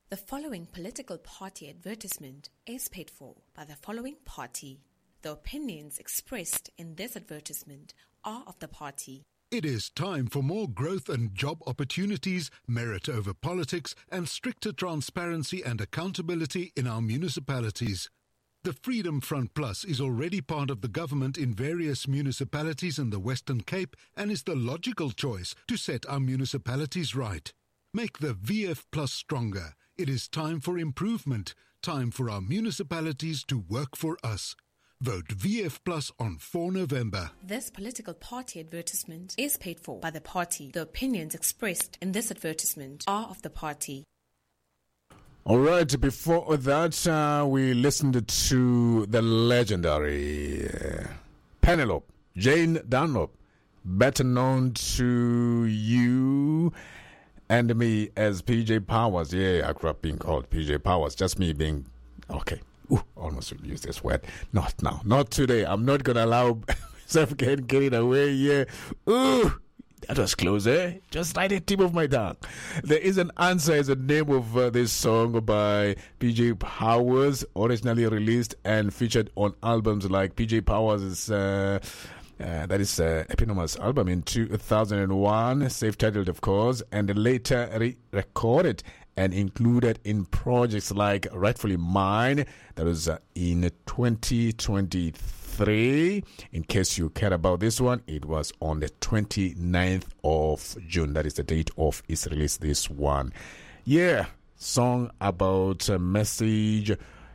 The following political party advertisement is paid for by the following party. The opinions expressed in this advertisement are of the party. It is time for more growth and job opportunities, merit over politics, and stricter transparency and accountability in our municipalities. The Freedom Front Plus is already part of the government in various municipalities in the Western Cape and is the logical choice to set our municipalities right. Make the VF Plus stronger. It is time for improvement, time for our municipalities to work for us. Vote VF Plus on 4 November. This political party advertisement is paid for by the party. The opinions expressed in this advertisement are of the party. All right, before that, we listened to the legendary Penelope, Jane Dunlop, better known to you and me as PJ Powers. Yeah, I grew up being called PJ Powers. Just me being, okay. Ooh, almost use this word. Not now. Not today. I'm not going to allow myself getting away here. Ooh, that was close, eh? Just right at the tip of my tongue. There is an Answer is the name of this song by PJ Powers, originally released and featured on albums like PJ Powers' that is eponymous album in 2001, self-titled of course, and later re-recorded and included in projects like Rightfully Mine, that was in 2023. In case you care about this one, it was on the 29th of June. That is the date of its release, this one. Yeah, song about a message,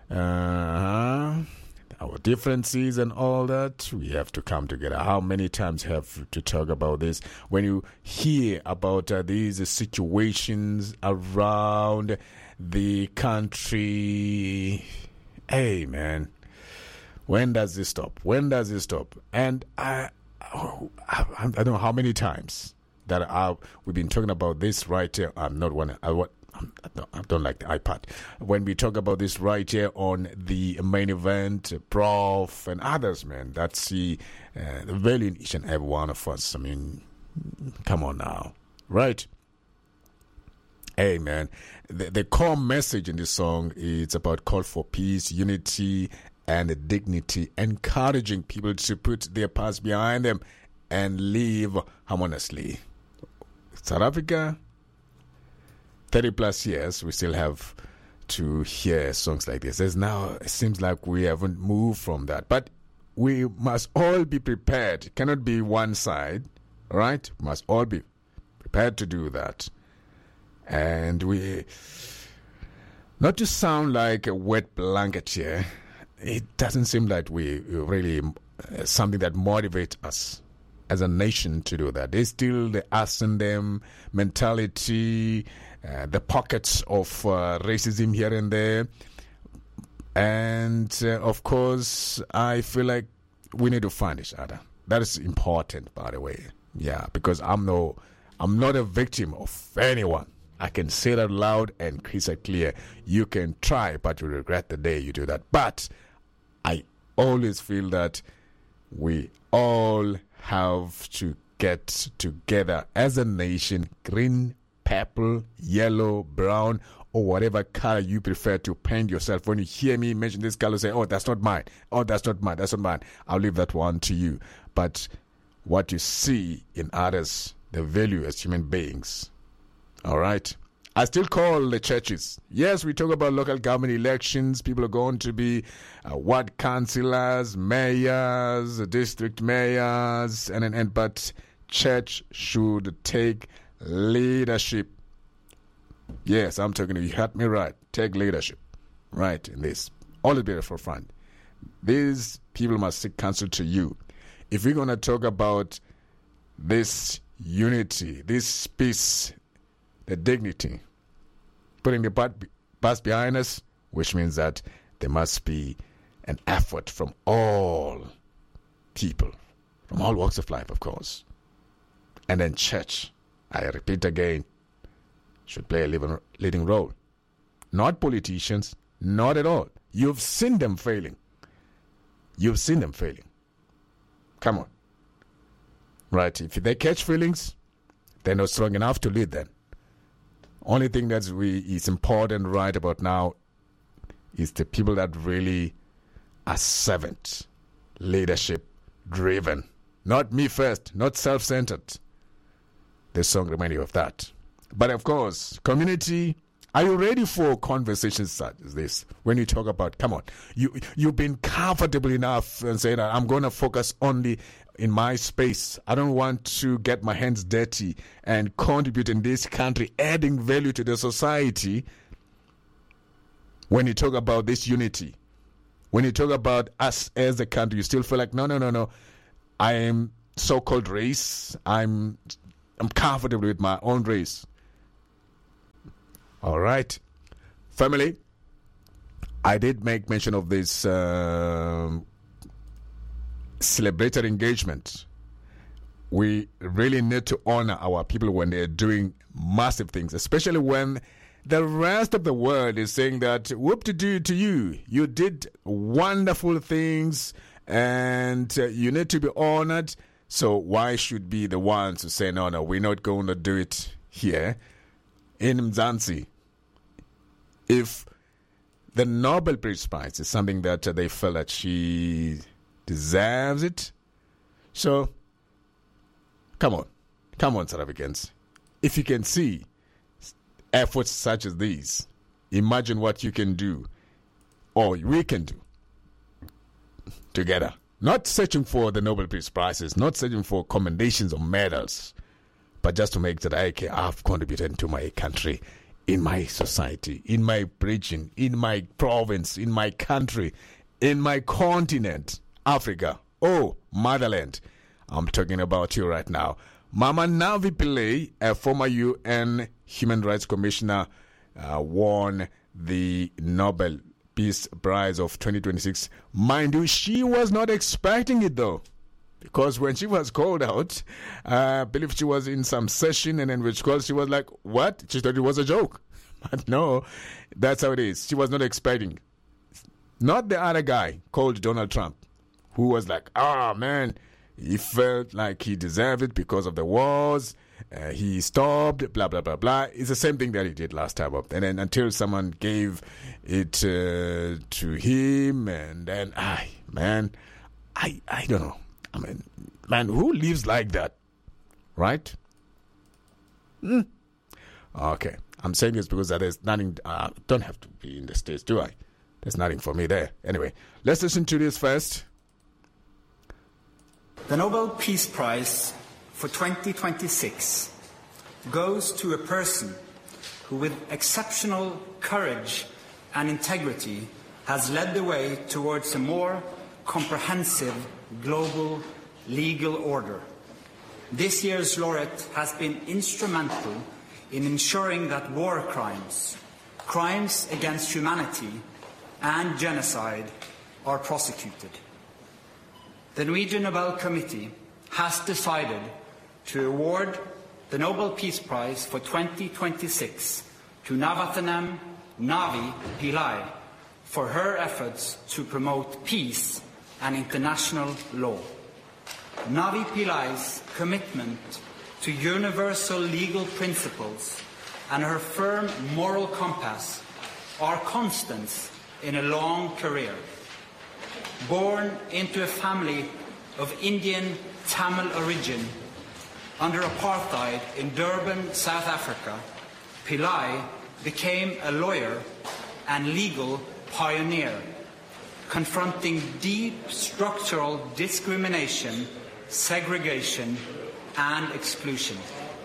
our differences and all that. We have to come together. How many times have to talk about this? When you hear about these situations around the country, hey man, when does this stop? When does this stop? And I don't know how many times that we've been talking about this right here. I don't like the iPad. When we talk about this right here on the main event, Prof and others, man, that's the value in each and every one of us. I mean, come on now, right? Hey, man, the core message in this song is about call for peace, unity, and dignity, encouraging people to put their past behind them and live harmoniously. South Africa, 30 plus years, we still have to hear songs like this. It seems like we haven't moved from that. But we must all be prepared. It cannot be one side, right? We must all be prepared to do that. And we, not to sound like a wet blanket here, it doesn't seem like we really, something that motivates us as a nation to do that. There's still the us and them mentality, the pockets of racism here and there. And, of course, I feel like we need to find each other. That is important, by the way. Yeah, because I'm not a victim of anyone. I can say that loud and crystal clear. You can try, but you regret the day you do that. But I always feel that we all have to get together as a nation, green, purple, yellow, brown, or whatever color you prefer to paint yourself. When you hear me mention this color, say, oh, that's not mine. Oh, that's not mine. That's not mine. I'll leave that one to you. But what you see in others, the value as human beings. All right. I still call the churches. Yes, we talk about local government elections. People are going to be ward councillors, mayors, district mayors, but church should take leadership. Yes, I'm talking to you. You heard me right. Take leadership, right, in this. Always be at the forefront. These people must seek counsel to you. If we're going to talk about this unity, this peace, the dignity, putting the past behind us, which means that there must be an effort from all people, from all walks of life, of course. And then church, I repeat again, should play a leading role. Not politicians, not at all. You've seen them failing. You've seen them failing. Come on. Right, if they catch feelings, they're not strong enough to lead them. Only thing that is important right about now is the people that really are servant, leadership driven. Not me first, not self-centered. This song reminds you of that. But of course, community, are you ready for conversations such as this? When you talk about, come on, you've been comfortable enough and saying, I'm going to focus only in my space. I don't want to get my hands dirty and contribute in this country, adding value to the society. When you talk about this unity, when you talk about us as a country, you still feel like, no. I am so-called race. I'm comfortable with my own race. All right. Family, I did make mention of this celebrated engagement. We really need to honor our people when they're doing massive things, especially when the rest of the world is saying that, whoop-de-doo to you. You did wonderful things and you need to be honored. So why should be the ones who say, no, we're not going to do it here in Mzansi? If the Nobel Peace Prize is something that they feel that she deserves it. So, come on, South Africans. If you can see efforts such as these, imagine what you can do, or we can do, together. Not searching for the Nobel Peace Prizes, not searching for commendations or medals, but just to make that I've contributed to my country, in my society, in my region, in my province, in my country, in my continent, Africa. Oh, motherland. I'm talking about you right now. Mama Navi Pillay, a former UN Human Rights Commissioner, won the Nobel Peace Prize of 2026. Mind you, she was not expecting it though. Because when she was called out, I believe she was in some session and then which called, she was like, what? She thought it was a joke. But no, that's how it is. She was not expecting. Not the other guy called Donald Trump, who was like, man, he felt like he deserved it because of the wars. He stopped, blah, blah, blah, blah. It's the same thing that he did last time up. And then until someone gave it to him, and then, I don't know. I mean, man, who lives like that? Right? Okay. I'm saying this because there's nothing, don't have to be in the States, do I? There's nothing for me there. Anyway, let's listen to this first. The Nobel Peace Prize for 2026 goes to a person who, with exceptional courage and integrity, has led the way towards a more comprehensive global legal order. This year's laureate has been instrumental in ensuring that war crimes, crimes against humanity, and genocide are prosecuted. The Norwegian Nobel Committee has decided to award the Nobel Peace Prize for 2026 to Navaratnam Navi Pillay for her efforts to promote peace and international law. Navi Pillay's commitment to universal legal principles and her firm moral compass are constants in a long career. Born into a family of Indian Tamil origin under apartheid in Durban, South Africa, Pillay became a lawyer and legal pioneer, confronting deep structural discrimination, segregation, and exclusion.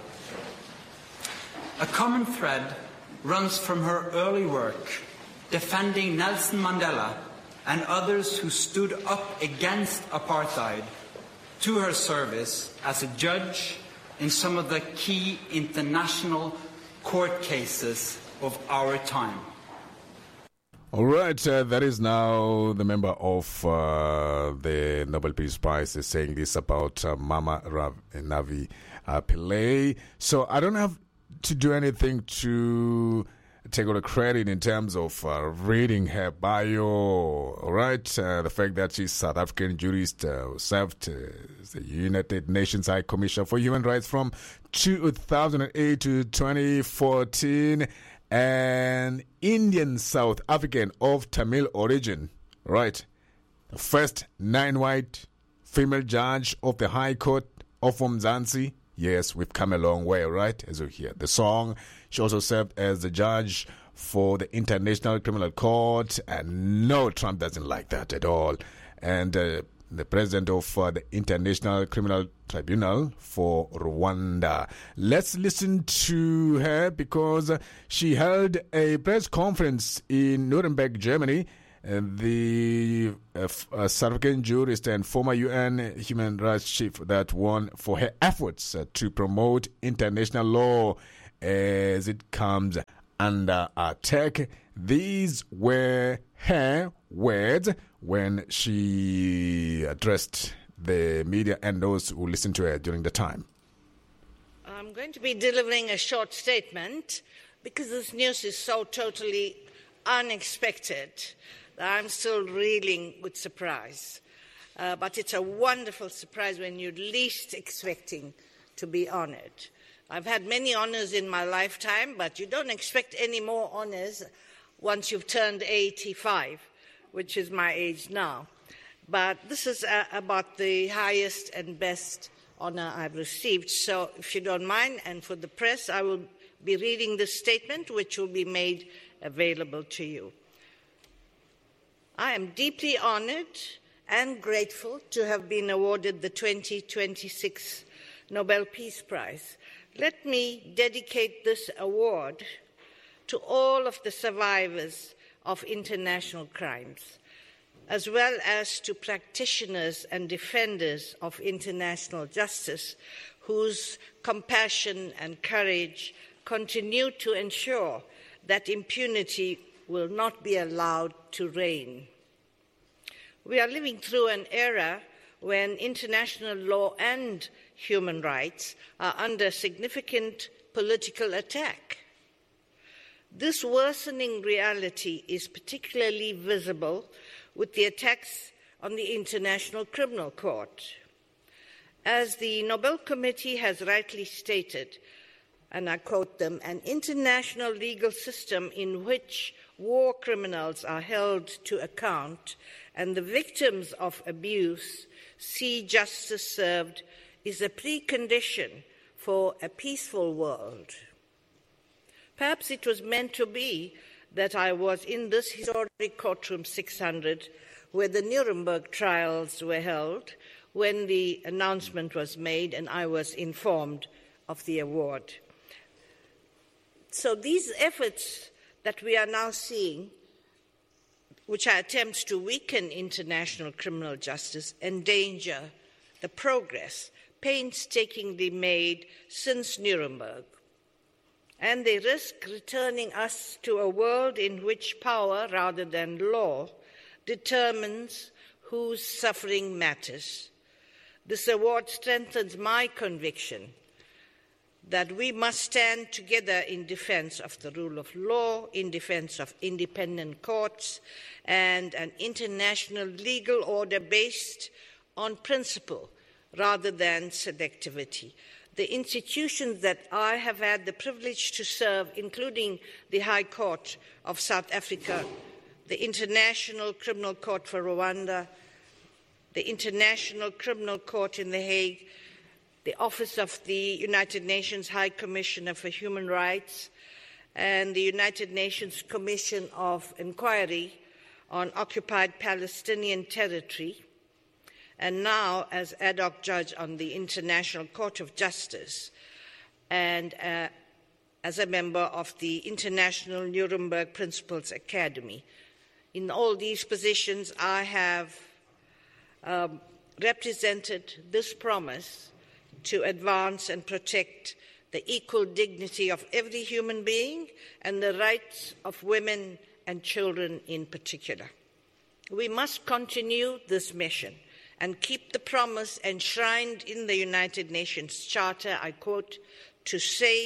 A common thread runs from her early work defending Nelson Mandela and others who stood up against apartheid to her service as a judge in some of the key international court cases of our time. All right, that is now the member of the Nobel Peace Prize is saying this about Mama Navi Pillay. So I don't have to do anything to take all the credit in terms of reading her bio, all right? The fact that she's South African jurist, served as the United Nations High Commissioner for Human Rights from 2008 to 2014, an Indian South African of Tamil origin, right? The first non-white female judge of the High Court of Mzansi. Yes, we've come a long way, right? As you hear the song. She also served as the judge for the International Criminal Court. And no, Trump doesn't like that at all. And the president of the International Criminal Tribunal for Rwanda. Let's listen to her because she held a press conference in Nuremberg, Germany. The South African jurist and former UN human rights chief that won for her efforts to promote international law as it comes under attack. These were her words when she addressed the media and those who listened to her during the time. I'm going to be delivering a short statement because this news is so totally unexpected. I'm still reeling with surprise. But it's a wonderful surprise when you're least expecting to be honored. I've had many honors in my lifetime, but you don't expect any more honors once you've turned 85, which is my age now. But this is about the highest and best honor I've received. So if you don't mind, and for the press, I will be reading this statement, which will be made available to you. I am deeply honored and grateful to have been awarded the 2026 Nobel Peace Prize. Let me dedicate this award to all of the survivors of international crimes, as well as to practitioners and defenders of international justice whose compassion and courage continue to ensure that impunity will not be allowed to reign. We are living through an era when international law and human rights are under significant political attack. This worsening reality is particularly visible with the attacks on the International Criminal Court. As the Nobel Committee has rightly stated, and I quote them, an international legal system in which war criminals are held to account and the victims of abuse see justice served is a precondition for a peaceful world. Perhaps it was meant to be that I was in this historic courtroom 600 where the Nuremberg trials were held when the announcement was made and I was informed of the award. So these efforts that we are now seeing, which are attempts to weaken international criminal justice, endanger the progress painstakingly made since Nuremberg. And they risk returning us to a world in which power, rather than law, determines whose suffering matters. This award strengthens my conviction that we must stand together in defense of the rule of law, in defense of independent courts, and an international legal order based on principle rather than selectivity. The institutions that I have had the privilege to serve, including the High Court of South Africa, the International Criminal Court for Rwanda, the International Criminal Court in The Hague, the Office of the United Nations High Commissioner for Human Rights, and the United Nations Commission of Inquiry on Occupied Palestinian Territory, and now as ad hoc judge on the International Court of Justice, and as a member of the International Nuremberg Principles Academy. In all these positions, I have represented this promise to advance and protect the equal dignity of every human being and the rights of women and children in particular. We must continue this mission and keep the promise enshrined in the United Nations Charter, I quote, to save,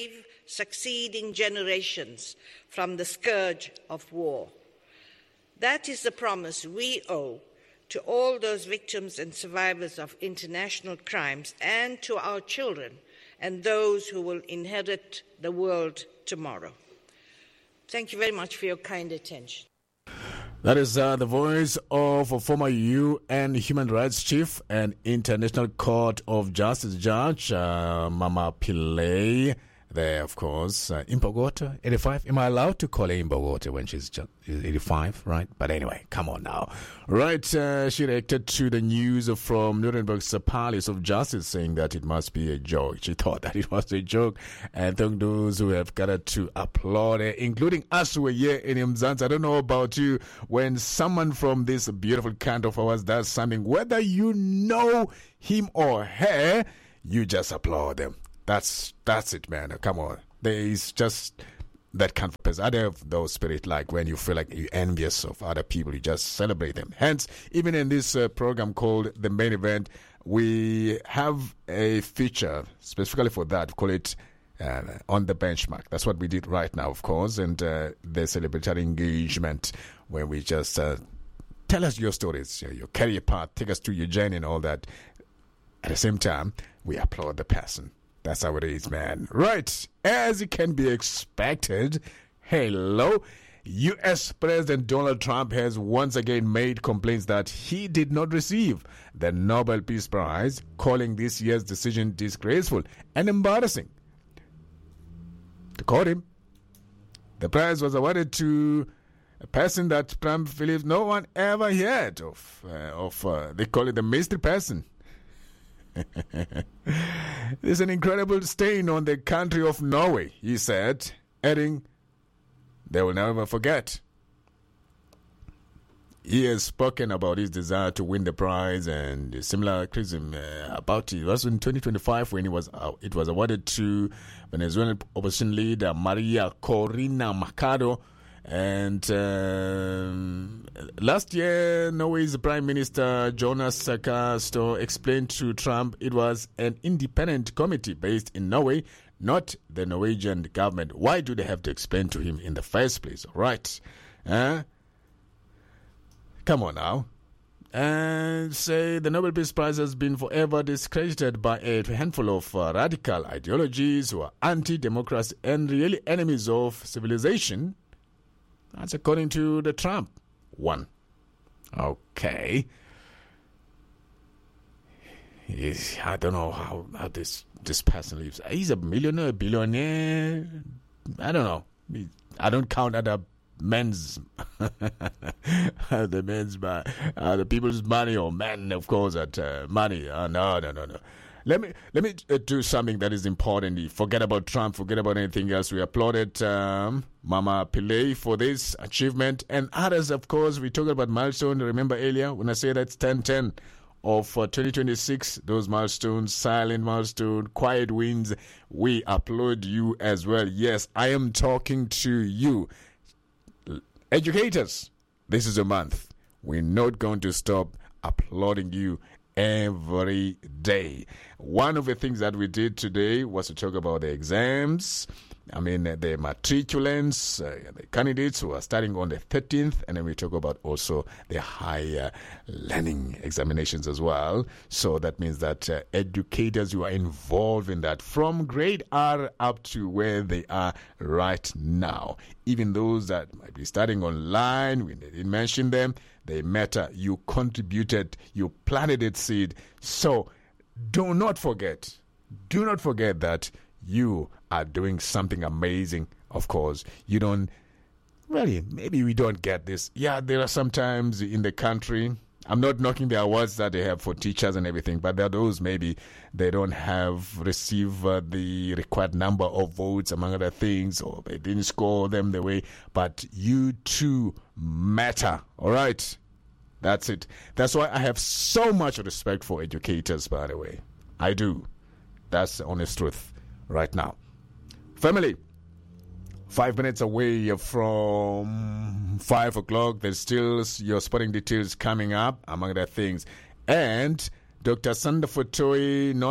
succeeding generations from the scourge of war. That is the promise we owe to all those victims and survivors of international crimes, and to our children and those who will inherit the world tomorrow. Thank you very much for your kind attention. That is the voice of a former UN Human Rights Chief and International Court of Justice Judge, Mama Pillay. There, of course, Imbokodo, 85. Am I allowed to call her Imbokodo when she's 85, right? But anyway, come on now. Right, she reacted to the news from Nuremberg's Palace of Justice, saying that it must be a joke. She thought that it was a joke. And thank those who have gathered to applaud her, including us who were here in Mzansi. I don't know about you. When someone from this beautiful country of ours does something, whether you know him or her, you just applaud them. That's it, man. Come on. There is just that kind of person. I have those spirit, like when you feel like you're envious of other people, you just celebrate them. Hence, even in this program called The Main Event, we have a feature specifically for that. We call it On the Benchmark. That's what we did right now, of course. And the celebratory engagement, where we just tell us your stories, your career path, take us through your journey and all that. At the same time, we applaud the person. That's how it is, man. Right, as it can be expected, hello, U.S. President Donald Trump has once again made complaints that he did not receive the Nobel Peace Prize, calling this year's decision disgraceful and embarrassing. To quote him, the prize was awarded to a person that Trump believes no one ever heard of. They call it the mystery person. There's an incredible stain on the country of Norway, he said, adding, they will never forget. He has spoken about his desire to win the prize and similar criticism about it. It was in 2025 when it was awarded to Venezuelan opposition leader Maria Corina Machado. And last year, Norway's Prime Minister Jonas Gahr Store explained to Trump it was an independent committee based in Norway, not the Norwegian government. Why do they have to explain to him in the first place? All right. Come on now. And say the Nobel Peace Prize has been forever discredited by a handful of radical ideologies who are anti-democracy and really enemies of civilization. That's according to the Trump one. Okay. I don't know how this person lives. He's a millionaire, billionaire. I don't know. I don't count other men's the people's money or men, of course, at money. No. Let me do something that is important. Forget about Trump. Forget about anything else. We applauded Mama Pillay for this achievement, and others, of course. We talked about milestone. Remember earlier when I said that's 10-10 of 2026. Those milestones, silent milestone, quiet wins. We applaud you as well. Yes, I am talking to you, educators. This is a month. We're not going to stop applauding you every day. One of the things that we did today was to talk about the exams. I mean, the matriculants, the candidates who are starting on the 13th, and then we talk about also the higher learning examinations as well. So that means that educators who are involved in that from grade R up to where they are right now, even those that might be starting online, we didn't mention them, they matter. You contributed, you planted its seed. So do not forget that you are doing something amazing. Of course, you don't really, maybe we don't get this. Yeah, there are sometimes in the country, I'm not knocking the awards that they have for teachers and everything, but there are those maybe they don't have received the required number of votes, among other things, or they didn't score them the way. But you too matter. All right. That's it. That's why I have so much respect for educators, by the way. I do. That's the honest truth right now. Family, 5 minutes away from 5 o'clock. There's still your sporting details coming up, among other things. And Dr. Sanda Futoi, not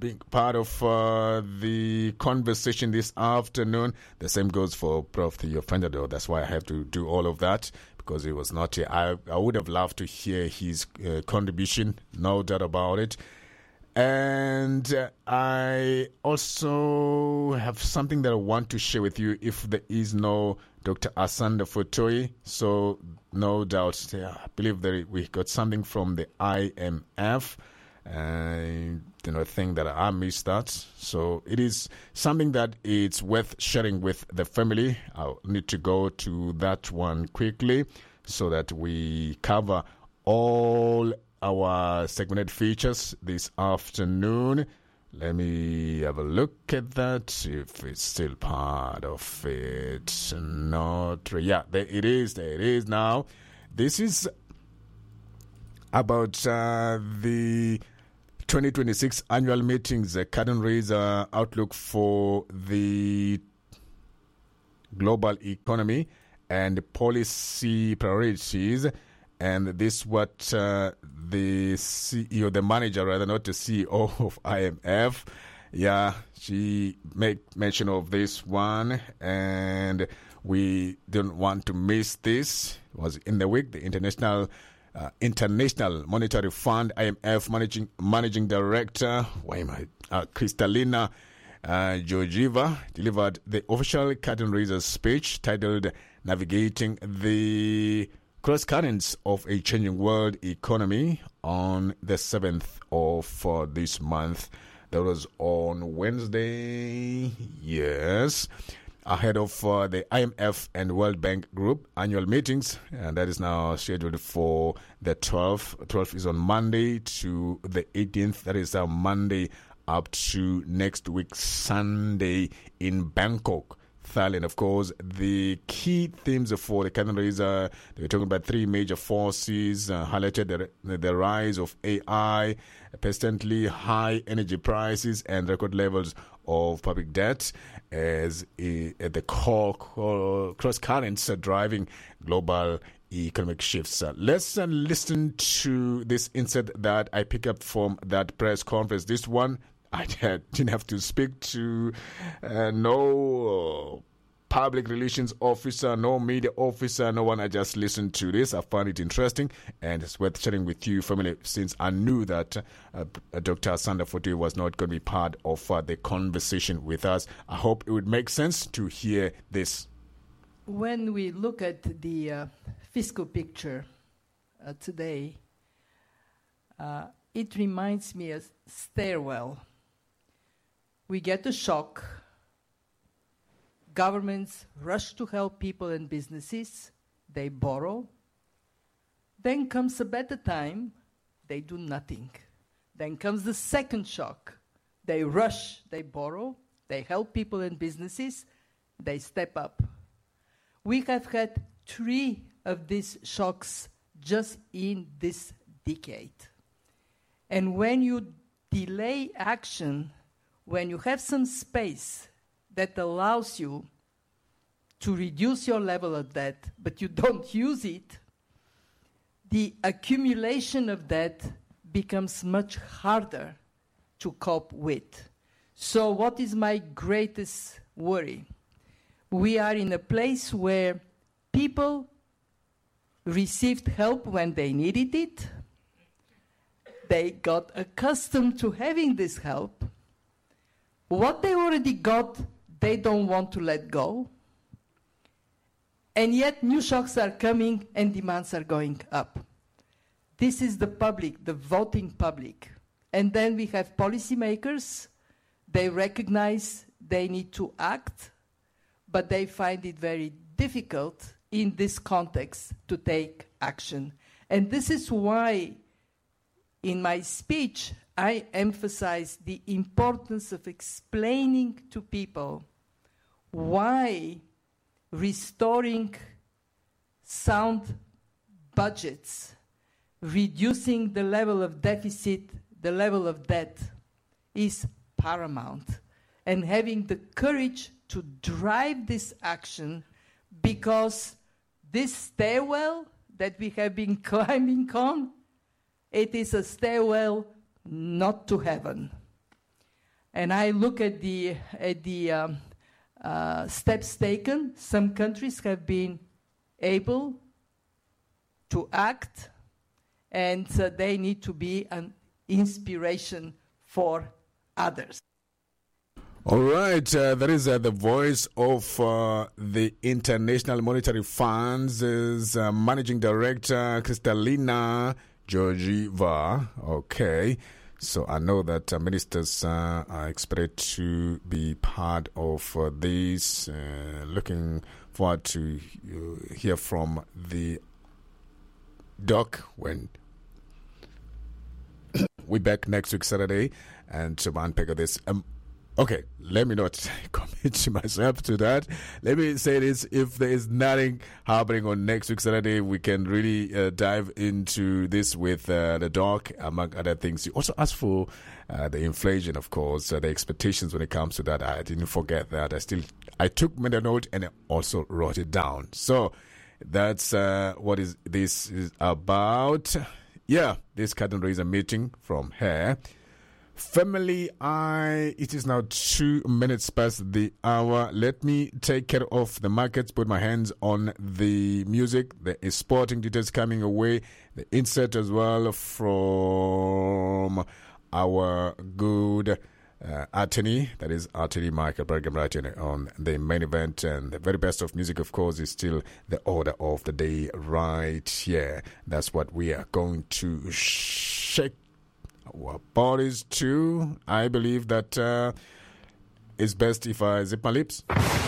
being part of the conversation this afternoon. The same goes for Prof. Theo Fendado. That's why I have to do all of that, because he was not here. I would have loved to hear his contribution, no doubt about it. And I also have something that I want to share with you if there is no Dr. Asanda Fotoi. So no doubt, I believe that we got something from the IMF. I think that I missed that. So it is something that it's worth sharing with the family. I'll need to go to that one quickly so that we cover all our segmented features this afternoon. Let me have a look at that, if it's still part of it. Not, yeah, there it is now. This is about the 2026 annual meetings, curtain raiser outlook for the global economy and policy priorities. And this what the CEO, the manager, rather, not the CEO of IMF, she made mention of this one, and we don't want to miss this. It was in the week, the International Monetary Fund, IMF managing director, Kristalina Georgieva, delivered the official curtain raiser speech titled "Navigating the Cross Currents of a Changing World Economy" on the 7th of this month. That was on Wednesday, yes, ahead of the IMF and World Bank Group annual meetings. And that is now scheduled for the 12th. 12th is on Monday to the 18th. That is Monday up to next week, Sunday, in Bangkok, Thailand. Of course, the key themes for the curtain raiser, they were talking about three major forces, highlighted the rise of AI, persistently high energy prices, and record levels of public debt as the core cross currents are driving global economic shifts. Let's listen to this insert that I picked up from that press conference. This one, I didn't have to speak to no public relations officer, no media officer, no one. I just listened to this. I found it interesting, and it's worth sharing with you, family, since I knew that Dr. Asanda Fotoi was not going to be part of the conversation with us. I hope it would make sense to hear this. When we look at the fiscal picture today, it reminds me of stairwell. We get a shock. Governments rush to help people and businesses. They borrow. Then comes a better time. They do nothing. Then comes the second shock. They rush. They borrow. They help people and businesses. They step up. We have had 3 of these shocks just in this decade. And when you delay action, when you have some space that allows you to reduce your level of debt, but you don't use it, the accumulation of debt becomes much harder to cope with. So what is my greatest worry? We are in a place where people received help when they needed it. They got accustomed to having this help. What they already got, they don't want to let go. And yet new shocks are coming and demands are going up. This is the public, the voting public. And then we have policymakers. They recognize they need to act, but they find it very difficult in this context to take action. And this is why in my speech I emphasize the importance of explaining to people why restoring sound budgets, reducing the level of deficit, the level of debt, is paramount. And having the courage to drive this action, because this stairwell that we have been climbing on, it is a stairwell not to heaven. and I look at the steps taken, some countries have been able to act, and they need to be an inspiration for others. All right, that is the voice of the International Monetary Fund's Managing Director, Kristalina Georgieva. Okay, so I know that ministers are expected to be part of this. Looking forward to hear from the doc when we're back next week Saturday and to unpack this. Okay, let me not commit myself to that. Let me say this: if there is nothing happening on next week Saturday, we can really dive into this with the doc, among other things. You also asked for the inflation, of course, the expectations when it comes to that. I didn't forget that. I took made a note and I also wrote it down. So that's what this is about. Yeah, this curtain raiser meeting from here. Family, it is now 2 minutes past the hour. Let me take care of the markets, put my hands on the music. There is sporting details coming away. The insert as well from our good attorney, that is attorney Michael Bergam, right on the main event. And the very best of music, of course, is still the order of the day right here. That's what we are going to shake our bodies too. I believe that it's best if I zip my lips.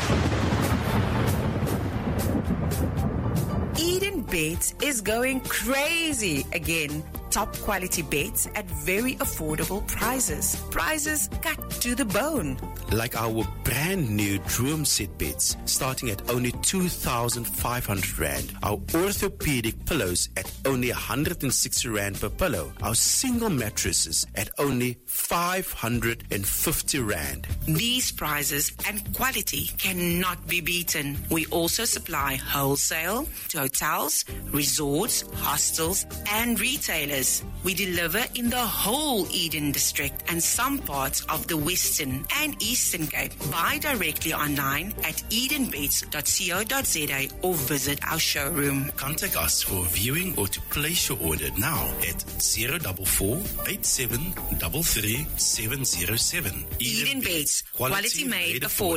Eden Beds is going crazy again. Top quality beds at very affordable prices. Prices cut to the bone. Like our brand new Droom set beds, starting at only 2,500 Rand. Our orthopedic pillows at only 160 Rand per pillow. Our single mattresses at only 550 Rand. These prices and quality cannot be beaten. We also supply wholesale to hotels, resorts, hostels, and retailers. We deliver in the whole Eden district and some parts of the Western and Eastern Cape. Buy directly online at edenbeds.co.za or visit our showroom. Contact us for viewing or to place your order now at 044 87 33 707. Eden Beds, quality made affordable.